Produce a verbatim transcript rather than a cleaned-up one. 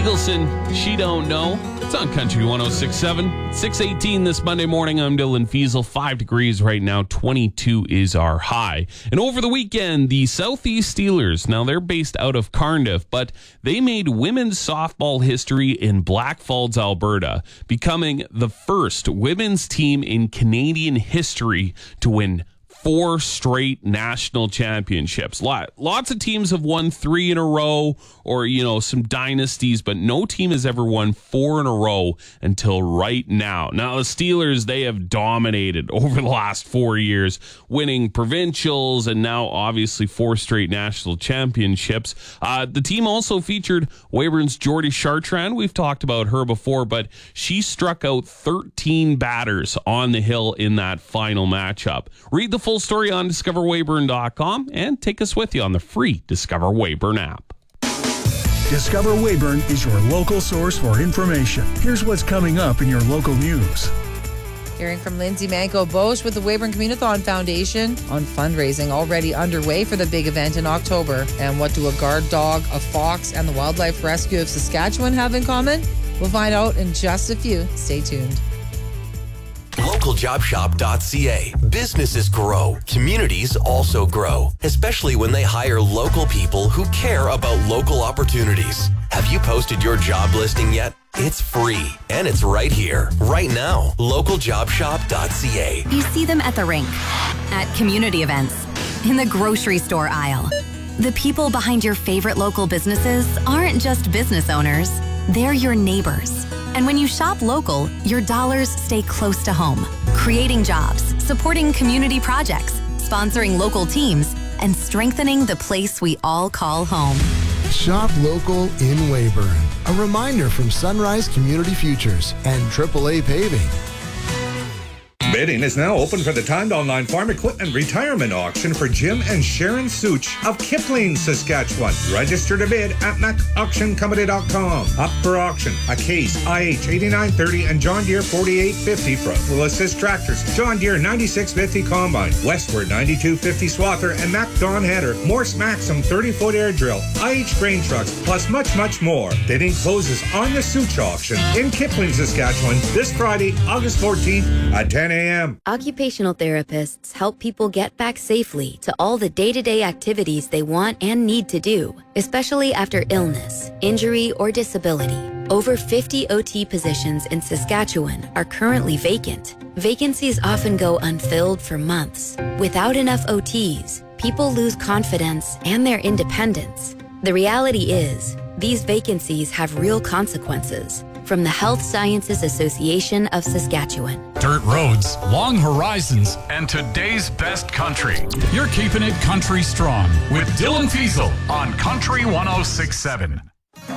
Eagleson, She Don't Know. It's on Country one oh six point seven. six eighteen this Monday morning. I'm Dylan Fiesel. Five degrees right now. twenty-two is our high. And over the weekend, the Southeast Steelers, now they're based out of Cardiff, but they made women's softball history in Blackfalds, Alberta, becoming the first women's team in Canadian history to win four straight national championships. Lot, lots of teams have won three in a row or, you know, some dynasties, but no team has ever won four in a row until right now. Now, the Steelers, they have dominated over the last four years, winning provincials and now obviously four straight national championships. Uh, the team also featured Weyburn's Jordy Chartrand. We've talked about her before, but she struck out thirteen batters on the hill in that final matchup. Read the full story on discover weyburn dot com and take us with you on the free Discover Weyburn app. Discover Weyburn is your local source for information. Here's what's coming up in your local news. Hearing from Lindsay Manco-Bosch with the Weyburn Communithon Foundation on fundraising already underway for the big event in October. And what do a guard dog, a fox, and the Wildlife Rescue of Saskatchewan have in common? We'll find out in just a few. Stay tuned. local job shop dot c a. Businesses grow. Communities also grow, especially when they hire local people who care about local opportunities. Have you posted your job listing yet? It's free, and it's right here, right now. local job shop dot c a. You see them at the rink, at community events, in the grocery store aisle. The people behind your favorite local businesses aren't just business owners, they're your neighbors. And when you shop local, your dollars stay close to home, creating jobs, supporting community projects, sponsoring local teams, and strengthening the place we all call home. Shop local in Weyburn. A reminder from Sunrise Community Futures and triple A Paving. Bidding is now open for the timed online farm equipment retirement auction for Jim and Sharon Such of Kipling, Saskatchewan. Register to bid at mac auction company dot com. Up for auction, a Case I H eighty-nine thirty and John Deere forty-eight fifty front wheel assist tractors, John Deere ninety-six fifty combine, Westward ninety-two fifty swather, and Mac Dawn header, Morse Maxim thirty-foot air drill, I H grain trucks, plus much, much more. Bidding closes on the Such auction in Kipling, Saskatchewan this Friday, August fourteenth at ten a.m. Occupational therapists help people get back safely to all the day-to-day activities they want and need to do, especially after illness, injury, or disability. Over fifty O T positions in Saskatchewan are currently vacant. Vacancies often go unfilled for months. Without enough O Ts, people lose confidence and their independence. The reality is, these vacancies have real consequences. From the Health Sciences Association of Saskatchewan. Dirt roads, long horizons, and today's best country. You're keeping it country strong with Dylan Fiesel on Country one oh six point seven.